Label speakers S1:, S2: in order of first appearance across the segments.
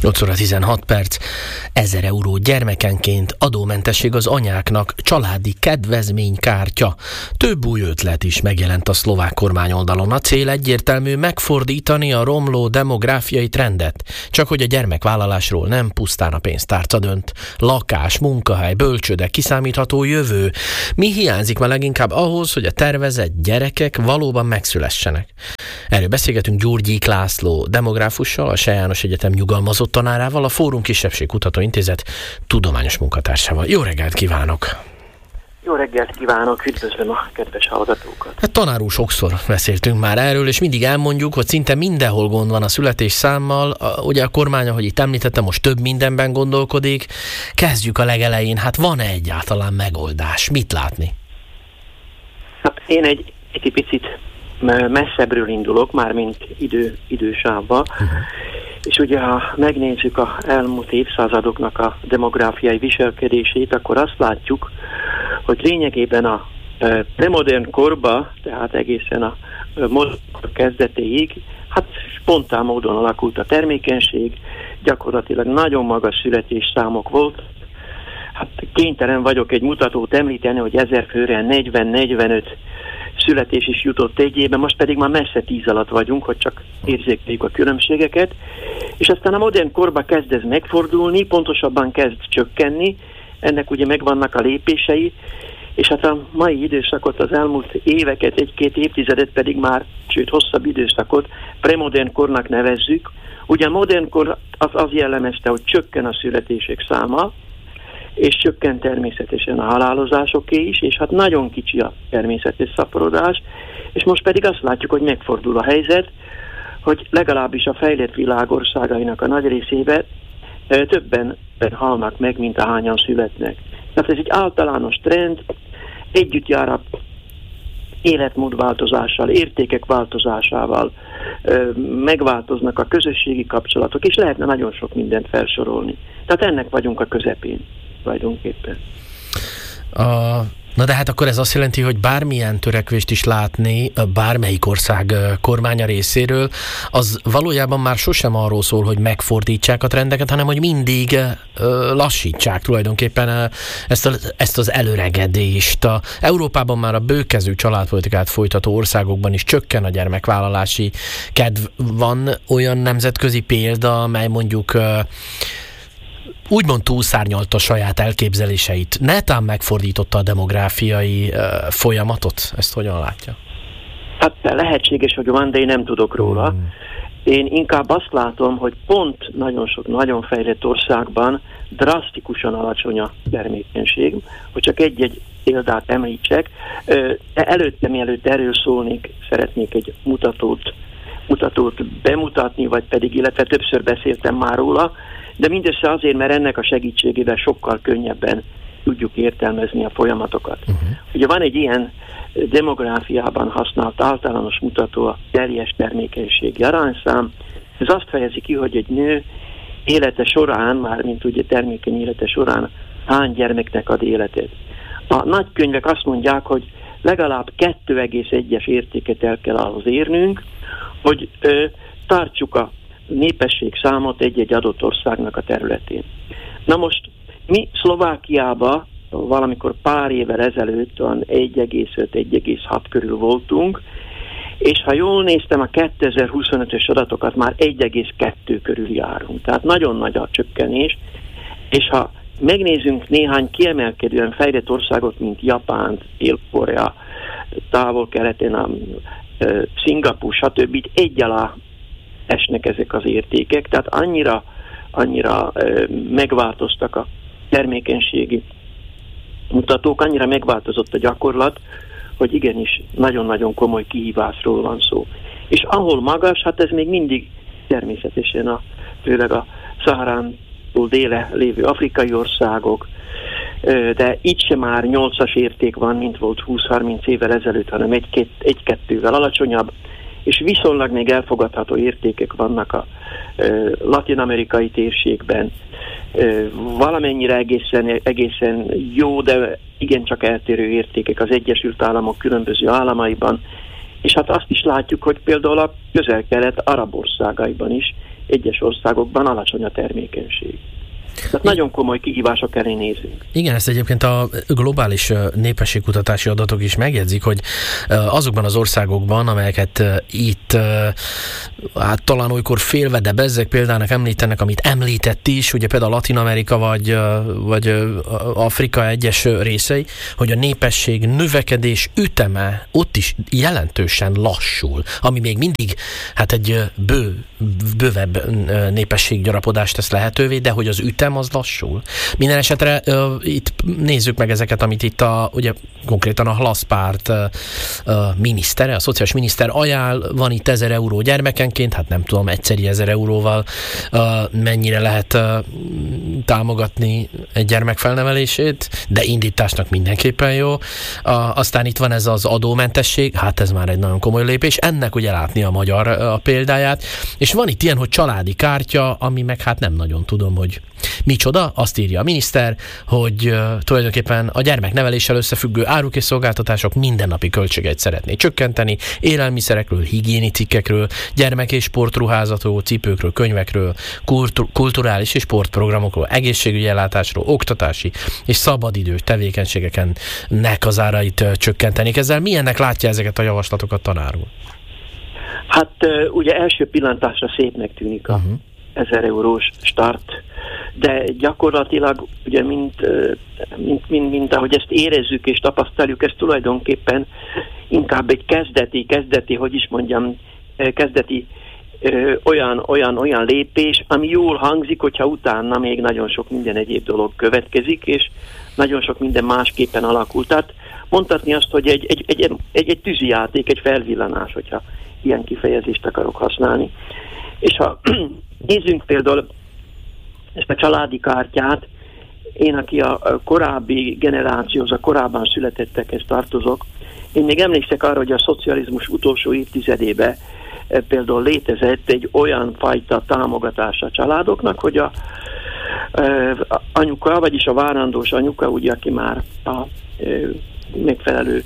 S1: 8 óra 16 perc, 1000 euró gyermekenként, adómentesség az anyáknak, családi kedvezménykártya. Több új ötlet is megjelent a szlovák kormányoldalon. A cél egyértelmű: megfordítani a romló demográfiai trendet. Csak hogy a gyermekvállalásról nem pusztán a pénztárca dönt. Lakás, munkahely, bölcsőde, kiszámítható jövő. Mi hiányzik már leginkább ahhoz, hogy a tervezett gyerekek valóban megszülessenek? Erről beszélgetünk Gyurgyik László demográfussal, a Sea János Egyetem nyugalmazott tanárával, a Fórum Kisebbségkutató Intézet tudományos munkatársával. Jó reggelt kívánok!
S2: Jó reggelt kívánok, üdvözlöm a kedves hallgatókat!
S1: Hát tanár úr, sokszor beszéltünk már erről, és mindig elmondjuk, hogy szinte mindenhol gond van a születésszámmal. Ugye a kormány, ahogy itt említettem, most több mindenben gondolkodik. Kezdjük a legelején, hát van-e egyáltalán megoldás? Mit látni?
S2: Hát én egy picit messzebbről indulok, mármint idősávba. És ugye, ha megnézzük az elmúlt évszázadoknak a demográfiai viselkedését, akkor azt látjuk, hogy lényegében a premodern korba, tehát egészen a modern kezdetéig, hát spontán módon alakult a termékenység, gyakorlatilag nagyon magas születésszámok volt. Hát kénytelen vagyok egy mutatót említeni, hogy 1000 főre 40-45 születés is jutott egy évben, most pedig már messze 10 alatt vagyunk, hogy csak érzékeljük a különbségeket. És aztán a modern korba kezd ez megfordulni, pontosabban kezd csökkenni, ennek ugye megvannak a lépései, és hát a mai időszakot, az elmúlt éveket, egy-két évtizedet pedig már, sőt hosszabb időszakot premodern kornak nevezzük. Ugye a modern kor az jellemezte, hogy csökken a születések száma, és csökken természetesen a halálozásoké is, és hát nagyon kicsi a természetes szaporodás, és most pedig azt látjuk, hogy megfordul a helyzet, hogy legalábbis a fejlett világ országainak a nagy részében többen halnak meg, mint ahányan születnek. Tehát ez egy általános trend, együtt jár a életmód változással, értékek változásával, megváltoznak a közösségi kapcsolatok, és lehetne nagyon sok mindent felsorolni. Tehát ennek vagyunk a közepén tulajdonképpen.
S1: Na de hát akkor ez azt jelenti, hogy bármilyen törekvést is látni bármelyik ország kormánya részéről, az valójában már sosem arról szól, megfordítsák a trendeket, hanem hogy mindig lassítsák tulajdonképpen ezt az előregedést. Európában már a bőkező családpolitikát folytató országokban is csökken a gyermekvállalási kedv. Van olyan nemzetközi példa, amely mondjuk úgymond túlszárnyalta saját elképzeléseit, netán megfordította a demográfiai folyamatot? Ezt hogyan látja?
S2: Hát lehetséges, hogy van, de én nem tudok róla. Én inkább azt látom, hogy pont nagyon sok, nagyon fejlett országban drasztikusan alacsony a termékenység. Hogy csak egy-egy példát említsek. Előtte, mielőtt erről szólnék, szeretnék egy mutatót bemutatni, vagy pedig, illetve többször beszéltem már róla, de mindössze azért, mert ennek a segítségével sokkal könnyebben tudjuk értelmezni a folyamatokat. Ugye van egy ilyen demográfiában használt általános mutató, a teljes termékenységi arányszám. Ez azt fejezi ki, hogy egy nő élete során, mármint ugye termékeny élete során hány gyermeknek ad életet. A nagykönyvek azt mondják, hogy legalább 2,1-es értéket el kell ahhoz érnünk, hogy tartsuk a népesség számot egy-egy adott országnak a területén. Na most mi Szlovákiában valamikor pár évvel ezelőtt 1,5-1,6 körül voltunk, és ha jól néztem a 2025-ös adatokat, már 1,2 körül járunk. Tehát nagyon nagy a csökkenés, és ha megnézzünk néhány kiemelkedően fejlett országot, mint Japánt, Dél-Korea, Távol-Keleten, Szingapúr, stb. Egy alá esnek ezek az értékek, tehát annyira megváltoztak a termékenységi mutatók, annyira megváltozott a gyakorlat, hogy igenis nagyon-nagyon komoly kihívásról van szó. És ahol magas, hát ez még mindig természetesen főleg a Szaharántól déle lévő afrikai országok, de itt sem már 8-as érték van, mint volt 20-30 évvel ezelőtt, hanem egy-kettővel alacsonyabb, és viszonylag még elfogadható értékek vannak a latin-amerikai térségben. Valamennyire egészen jó, de igencsak eltérő értékek az Egyesült Államok különböző államaiban, és hát azt is látjuk, hogy például a közel-kelet arab országaiban is
S1: egyes országokban alacsony a termékenység. Tehát nagyon komoly kihívások elé nézünk. Igen, ezt egyébként a globális népességkutatási adatok is megjegyzik, hogy azokban az országokban, amelyeket itt hát talán olykor félve, de bezzeg példának említenek, amit említett is, ugye például Latin-Amerika vagy Afrika egyes részei, hogy a népesség növekedés üteme ott is jelentősen lassul, ami még mindig hát egy bővebb népességgyarapodást tesz lehetővé, de hogy az ütem az lassul. Minden esetre itt nézzük meg ezeket, amit itt ugye konkrétan a Hlaszpárt minisztere, a szociális miniszter ajánl, van itt 1000 euró gyermekenként, hát nem tudom, egyszeri 1000 euróval mennyire lehet támogatni egy gyermek felnevelését, de indításnak mindenképpen jó. Aztán itt van ez az adómentesség, hát ez már egy nagyon komoly lépés, ennek ugye látni a magyar a példáját, és van itt ilyen, hogy családi kártya, ami meg hát nem nagyon tudom, hogy micsoda, azt írja a miniszter, hogy tulajdonképpen a gyermekneveléssel összefüggő áruk és szolgáltatások mindennapi költségeit szeretné csökkenteni, élelmiszerekről, higiéni cikkekről, gyermek- és sportruházatról, cipőkről, könyvekről, kulturális és sportprogramokról, egészségügyi ellátásról, oktatási és szabadidős tevékenységeknek az árait csökkentenik. Ezzel milyennek látja ezeket a javaslatokat, tanár úr? Hát ugye első pillantásra szépnek tűnik a 1000 eurós start, de gyakorlatilag ugye mint ahogy ezt érezzük és tapasztaljuk, ez tulajdonképpen inkább egy kezdeti, hogy is mondjam, olyan lépés, ami jól hangzik, hogyha utána még nagyon sok minden egyéb dolog következik, és nagyon sok minden másképpen alakul. Tehát mondhatni azt, hogy egy tűzijáték, egy felvillanás, hogyha ilyen kifejezést akarok használni. És ha nézzünk például ezt a családi kártyát, én, aki a korábbi generációhoz, a korábban születettekhez tartozok, én még emlékszek arra, hogy a szocializmus utolsó évtizedében például létezett egy olyan fajta támogatása a családoknak, hogy a anyuka, vagyis a várandós anyuka, ugye, aki már a megfelelő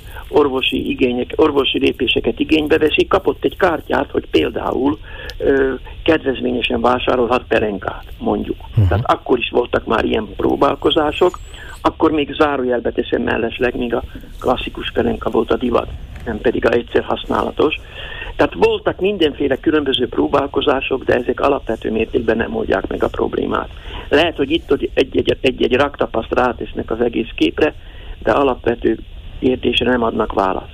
S1: orvosi lépéseket igénybe veszi, kapott egy kártyát, hogy például kedvezményesen vásárolhat pelenkát, mondjuk. Tehát akkor is voltak már ilyen próbálkozások, akkor még zárójelbe teszem mellesleg, még a klasszikus pelenka volt a divat, nem pedig a egyszer használatos. Tehát voltak mindenféle különböző próbálkozások, de ezek alapvető mértékben nem oldják meg a problémát. Lehet, hogy itt egy raktapaszt rátesznek az egész képre, de alapvető kérdésre nem adnak választ.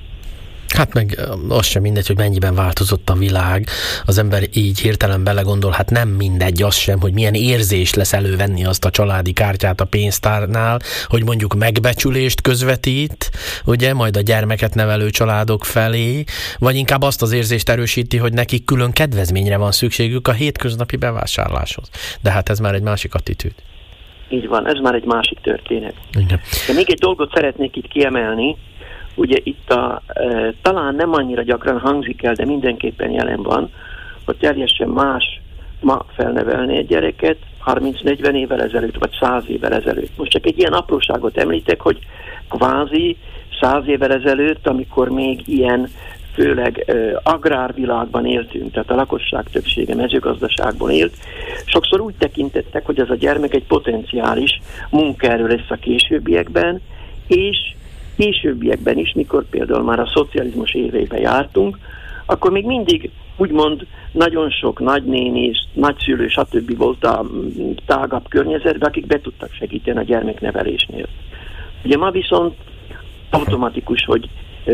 S1: Hát meg az sem mindegy, hogy mennyiben változott a világ. Az ember így hirtelen belegondol, hát nem mindegy az sem, hogy milyen érzés lesz elővenni azt a családi kártyát a pénztárnál, hogy mondjuk megbecsülést közvetít, ugye, majd a gyermeket nevelő családok felé, vagy inkább azt az érzést erősíti, hogy nekik külön kedvezményre van szükségük a hétköznapi bevásárláshoz. De hát ez már egy másik attitűd. Így van, ez már egy másik történet. Igen. De még egy dolgot szeretnék itt kiemelni, ugye itt talán nem annyira gyakran hangzik el, de mindenképpen jelen van, hogy teljesen más ma felnevelni egy gyereket 30-40 évvel ezelőtt, vagy 100 évvel ezelőtt. Most csak egy ilyen apróságot említek, hogy kvázi 100 évvel ezelőtt, amikor még ilyen főleg agrárvilágban éltünk, tehát a lakosság többsége mezőgazdaságban élt, sokszor úgy tekintettek, hogy ez a gyermek egy potenciális munkaerő lesz a későbbiekben, és későbbiekben is, mikor például már a szocializmus éveiben jártunk, akkor még mindig úgymond nagyon sok nagynéni, nagyszülő, stb. Volt a tágabb környezetben, akik be tudtak segíteni a gyermeknevelésnél. Ugye ma viszont automatikus, hogy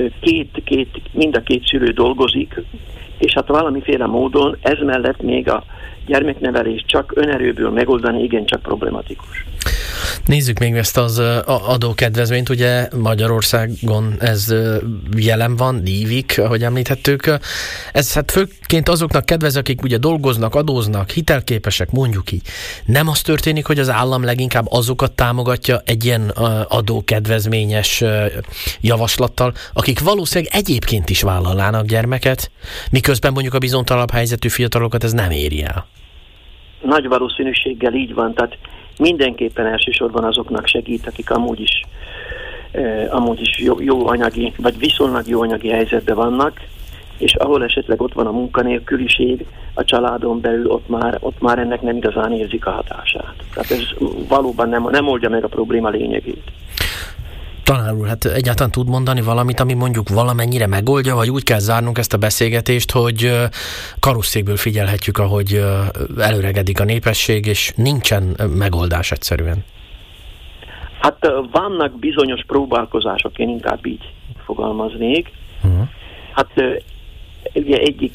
S1: mind a két szülő dolgozik, és hát valamiféle módon ez mellett még a gyermeknevelés csak önerőből megoldani igencsak problematikus. Nézzük még ezt az adókedvezményt, ugye Magyarországon ez jelen van, dívik, ahogy említettük. Ez hát főként azoknak kedvez, akik ugye dolgoznak, adóznak, hitelképesek, mondjuk így. Nem az történik, hogy az állam leginkább azokat támogatja egy ilyen adókedvezményes javaslattal, akik valószínűleg egyébként is vállalnának gyermeket, miközben mondjuk a bizonytalanabb helyzetű fiatalokat ez nem éri el. Nagy valószínűséggel így van, tehát mindenképpen elsősorban azoknak segít, akik amúgy is jó anyagi, vagy viszonylag jó anyagi helyzetben vannak,
S2: és ahol esetleg ott van a munkanélküliség a családon belül, ott már ennek nem igazán érzik a hatását. Tehát ez valóban nem oldja meg a probléma lényegét.
S1: Tanár úr, hát egyáltalán tud mondani valamit, ami mondjuk valamennyire megoldja, vagy úgy kell zárnunk ezt a beszélgetést, hogy karosszékből figyelhetjük, ahogy előregedik a népesség, és nincsen megoldás egyszerűen.
S2: Hát vannak bizonyos próbálkozások, én inkább így fogalmaznék. Hát ugye egyik